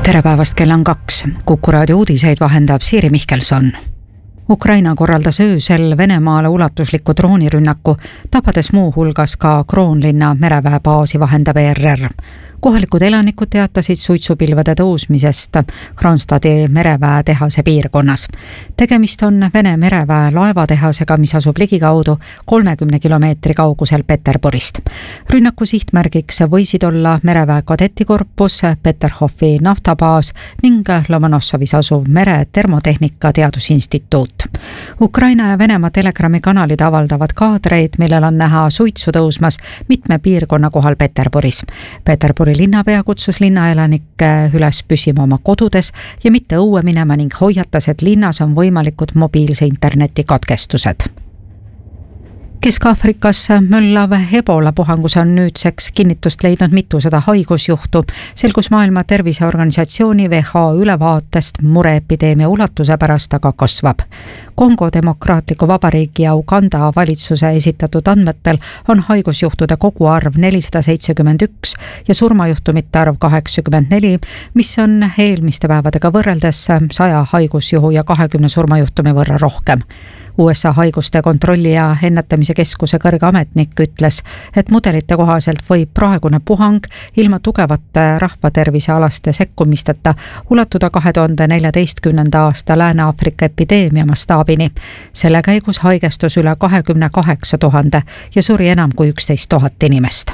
Tere päevast, kell on 2. Kuku raadio uudiseid vahendab Siiri Mihkelson. Ukraina korraldas öösel Venemaale ulatusliku droonirünnaku, tapades muu hulgas ka Kroonlinna mereväebaasi, vahendab ERR. Kohalikud elanikud teatasid suitsupilvede tõusmisest Kronstadi mereväetehase piirkonnas. Tegemist on Vene mereväe laevatehasega, mis asub ligikaudu 30 kilomeetri kaugusel Peterburist. Rünnaku sihtmärgiks võisid olla mereväe kadetikorpus, Peterhofi naftabaas ning Lomonossovis asuv meretermotehnika teadusinstituut. Ukraina ja Venemaa Telegrami kanalid avaldavad kaadreid, millel on näha suitsu tõusmas mitme piirkonna kohal Peterburis. Peterburi linnapea kutsus linnaelanikke üles püsima oma kodudes ja mitte õue minema ning hoiatas, et linnas on võimalikud mobiilse interneti katkestused. Kesk-Aafrikas möllav Ebola puhangus on nüüdseks kinnitust leidnud mitusada haigusjuhtu, selgus Maailma Terviseorganisatsiooni WHO ülevaatest mureepideemia ulatuse pärast aga kasvab. Kongo Demokraatliku Vabariigi ja Uganda valitsuse esitatud andmetel on haigusjuhtude koguarv 471 ja surmajuhtumite arv 84, mis on eelmiste päevadega võrreldes 100 haigusjuhu ja 20 surmajuhtumi võrra rohkem. USA haiguste kontrolli ja ennetamise keskuse kõrge ametnik ütles, et mudelite kohaselt võib praegune puhang ilma tugevate rahvatervisealaste sekkumisteta ulatuda 2014. aasta Lääne-Aafrika epideemia mastaabini. Selle käigus haigestus üle 28 000 ja suri enam kui 11 000 inimest.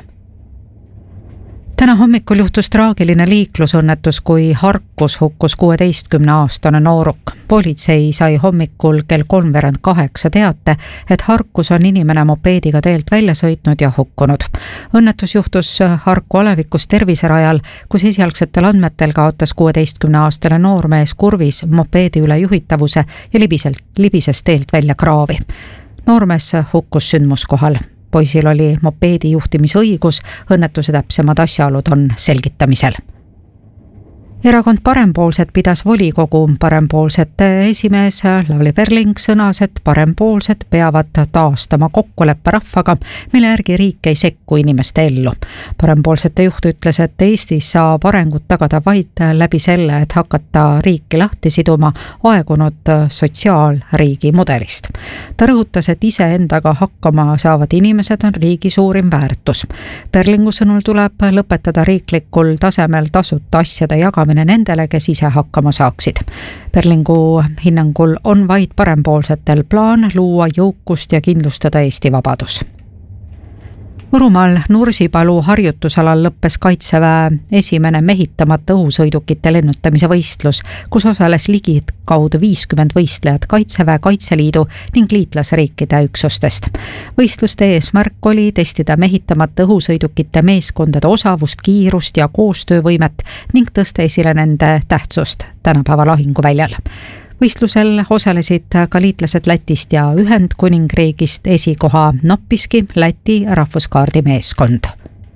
Täna hommikul juhtus traagiline liiklusõnnetus, kui Harkus hukkus 16-aastane nooruk. Politsei sai hommikul kell 7:03 teate, et Harkus on inimene mopeediga teelt välja sõitnud ja hukkunud. Õnnetus juhtus Harku alevikus terviserajal, kus esialgsetel andmetel kaotas 16-aastane noormees kurvis mopeedi üle juhitavuse ja libises teelt välja kraavi. Noormees hukkus sündmuskohal. Poisil oli mopeedi juhtimisõigus, õnnetuse täpsemad asjaolud on selgitamisel. Erakond Parempoolsed pidas volikogu. Parempoolsete esimees Lavly Perling sõnas, et parempoolsed peavad taastama kokkuleppe rahvaga, mille järgi riik ei sekku inimeste ellu. Parempoolsete juht ütles, et Eestis saab arengut tagada vaid läbi selle, et hakata riiki lahti siduma aegunud sotsiaalriigi mudelist. Ta rõhutas, et iseendaga hakkama saavad inimesed on riigi suurim väärtus. Perlingu sõnul tuleb lõpetada riiklikul tasemel tasuta asjade jagamine nendele, kes ise hakkama saaksid. Perlingu hinnangul on vaid parempoolsetel plaan luua jõukust ja kindlustada Eesti vabadus. Võrumaal Nursipalu harjutusalal lõppes Kaitseväe esimene mehitamata õhusõidukite lennutamise võistlus, kus osales ligikaudu 50 võistlejat Kaitseväe, Kaitseliidu ning liitlasriikide üksustest. Võistluste eesmärk oli testida mehitamata õhusõidukite meeskondade osavust, kiirust ja koostöövõimet ning tõsta esile nende tähtsust tänapäeva lahinguväljal. Võistlusel osalesid ka liitlased Lätist ja Ühendkuningriigist, esikoha noppiski Läti rahvuskaardi meeskond.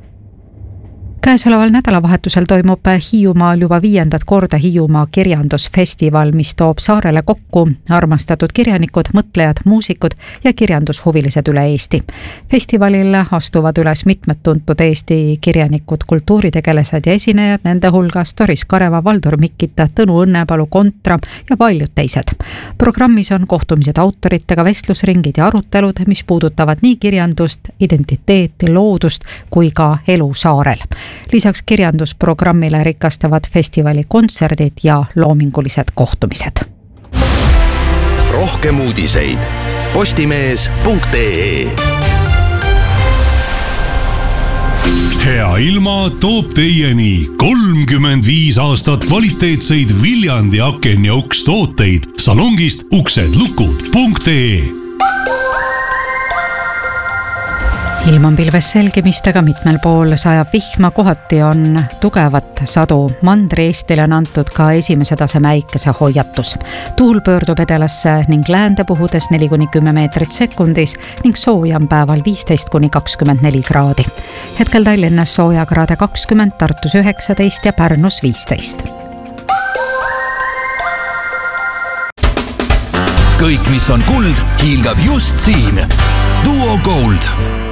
Käesoleval nädalavahetusel toimub Hiiumaal juba 5. korda Hiiumaa kirjandusfestival, mis toob saarele kokku armastatud kirjanikud, mõtlejad, muusikud ja kirjandushuvilised üle Eesti. Festivalil astuvad üles mitmed tuntud Eesti kirjanikud, kultuuritegelased ja esinejad, nende hulgas Doris Kareva, Valdur Mikita, Tõnu Õnnepalu, Kontra ja paljud teised. Programmis on kohtumised autoritega, vestlusringid ja arutelud, mis puudutavad nii kirjandust, identiteeti, loodust kui ka elu saarel. Lisaks kirjandusprogrammile rikastavad festivali kontserdid ja loomingulised kohtumised. Rohkem uudiseid postimees.ee. Hea ilma toob teieni 35 aastat kvaliteetseid Viljandi aken- ja ukstooteid salongist uksedlukud.ee. Ilm on pilves selgimistega, mitmel pool sajab vihma, kohati on tugevat sadu. Mandri-Eestile on antud ka esimese taseme äikese hoiatus. Tuul pöördub edelasse ning läände puhudes 4-10 meetrit sekundis ning sooja on päeval 15-24 kraadi. Hetkel Tallinnas soojakraade 20, Tartus 19 ja Pärnus 15. Kõik, mis on kuld, hiilgab just siin. Duo Gold.